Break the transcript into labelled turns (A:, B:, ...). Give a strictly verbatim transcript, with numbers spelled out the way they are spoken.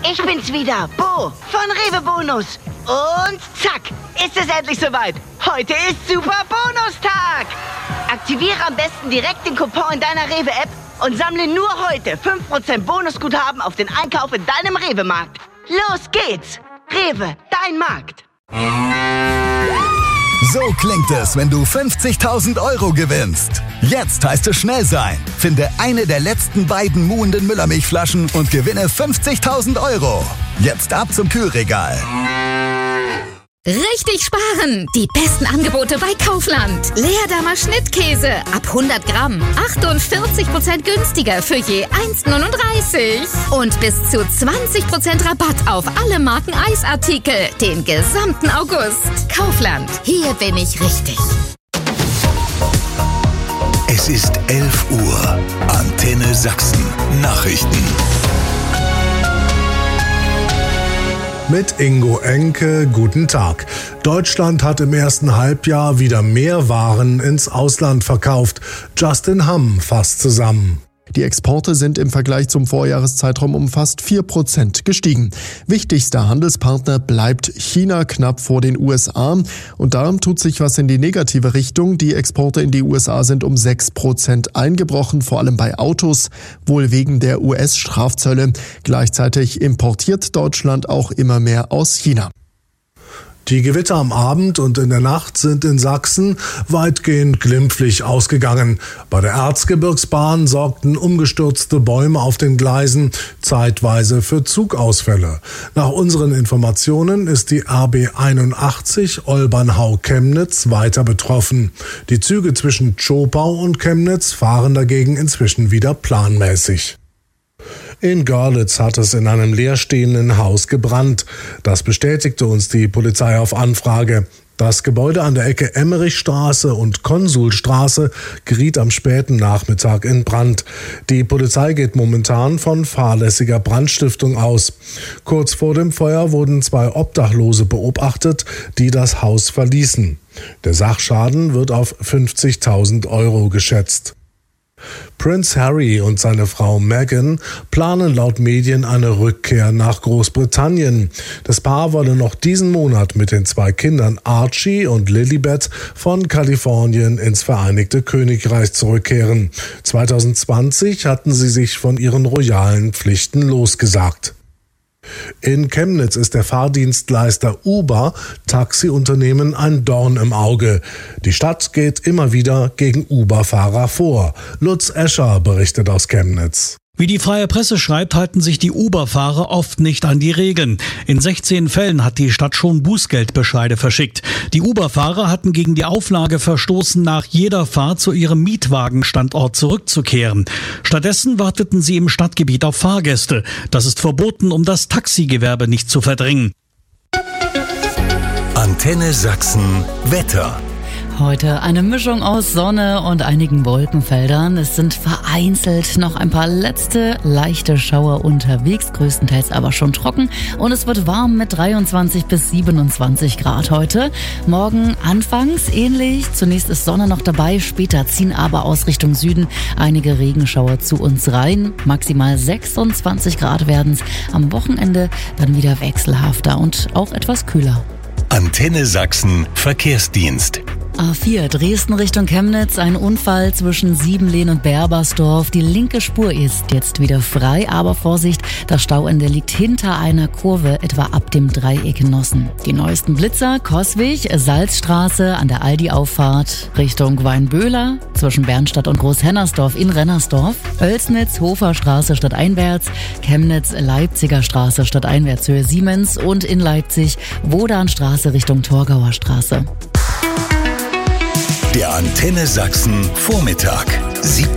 A: Ich bin's wieder, Bo von Rewe Bonus. Und zack, ist es endlich soweit. Heute ist Super Bonustag. Aktiviere am besten direkt den Coupon in deiner Rewe-App und sammle nur heute fünf Prozent Bonusguthaben auf den Einkauf in deinem Rewe-Markt. Los geht's. Rewe, dein Markt.
B: So klingt es, wenn du fünfzigtausend Euro gewinnst. Jetzt heißt es schnell sein. Finde eine der letzten beiden muhenden Müllermilchflaschen und gewinne fünfzigtausend Euro. Jetzt ab zum Kühlregal.
C: Richtig sparen! Die besten Angebote bei Kaufland. Leerdammer Schnittkäse ab hundert Gramm. achtundvierzig Prozent günstiger für je eins neununddreißig. Und bis zu zwanzig Prozent Rabatt auf alle Marken Eisartikel. Den gesamten August. Kaufland. Hier bin ich richtig.
B: Es ist elf Uhr. Antenne Sachsen. Nachrichten.
D: Mit Ingo Enke, guten Tag. Deutschland hat im ersten Halbjahr wieder mehr Waren ins Ausland verkauft. Justin Hamm fasst zusammen.
E: Die Exporte sind im Vergleich zum Vorjahreszeitraum um fast vier Prozent gestiegen. Wichtigster Handelspartner bleibt China knapp vor den U S A. Und darum tut sich was in die negative Richtung. Die Exporte in die U S A sind um sechs Prozent eingebrochen, vor allem bei Autos, wohl wegen der U S-Strafzölle. Gleichzeitig importiert Deutschland auch immer mehr aus China.
D: Die Gewitter am Abend und in der Nacht sind in Sachsen weitgehend glimpflich ausgegangen. Bei der Erzgebirgsbahn sorgten umgestürzte Bäume auf den Gleisen zeitweise für Zugausfälle. Nach unseren Informationen ist die R B einundachtzig Olbernhau-Chemnitz weiter betroffen. Die Züge zwischen Zschopau und Chemnitz fahren dagegen inzwischen wieder planmäßig. In Görlitz hat es in einem leerstehenden Haus gebrannt. Das bestätigte uns die Polizei auf Anfrage. Das Gebäude an der Ecke Emmerichstraße und Konsulstraße geriet am späten Nachmittag in Brand. Die Polizei geht momentan von fahrlässiger Brandstiftung aus. Kurz vor dem Feuer wurden zwei Obdachlose beobachtet, die das Haus verließen. Der Sachschaden wird auf fünfzigtausend Euro geschätzt. Prince Harry und seine Frau Meghan planen laut Medien eine Rückkehr nach Großbritannien. Das Paar wolle noch diesen Monat mit den zwei Kindern Archie und Lilibet von Kalifornien ins Vereinigte Königreich zurückkehren. zwanzig zwanzig hatten sie sich von ihren royalen Pflichten losgesagt. In Chemnitz ist der Fahrdienstleister Uber Taxiunternehmen ein Dorn im Auge. Die Stadt geht immer wieder gegen Uber-Fahrer vor. Lutz Escher berichtet aus Chemnitz.
F: Wie die Freie Presse schreibt, halten sich die Uber-Fahrer oft nicht an die Regeln. In sechzehn Fällen hat die Stadt schon Bußgeldbescheide verschickt. Die Uber-Fahrer hatten gegen die Auflage verstoßen, nach jeder Fahrt zu ihrem Mietwagenstandort zurückzukehren. Stattdessen warteten sie im Stadtgebiet auf Fahrgäste. Das ist verboten, um das Taxigewerbe nicht zu verdrängen.
B: Antenne Sachsen Wetter.
G: Heute eine Mischung aus Sonne und einigen Wolkenfeldern. Es sind vereinzelt noch ein paar letzte leichte Schauer unterwegs, größtenteils aber schon trocken. Und es wird warm mit dreiundzwanzig bis siebenundzwanzig Grad heute. Morgen anfangs ähnlich. Zunächst ist Sonne noch dabei, später ziehen aber aus Richtung Süden einige Regenschauer zu uns rein. Maximal sechsundzwanzig Grad werden's. Am Wochenende dann wieder wechselhafter und auch etwas kühler.
B: Antenne Sachsen Verkehrsdienst.
G: A vier Dresden Richtung Chemnitz, ein Unfall zwischen Siebenlehn und Berbersdorf. Die linke Spur ist jetzt wieder frei, aber Vorsicht, das Stauende liegt hinter einer Kurve, etwa ab dem Dreieck Nossen. Die neuesten Blitzer, Coswig, Salzstraße an der Aldi-Auffahrt Richtung Weinböhler, zwischen Bernstadt und Großhennersdorf in Rennersdorf, Oelsnitz, Hoferstraße stadteinwärts, Chemnitz, Leipziger Straße stadteinwärts Höhe Siemens und in Leipzig Wodanstraße Richtung Torgauer Straße.
B: Der Antenne Sachsen Vormittag. siebzehn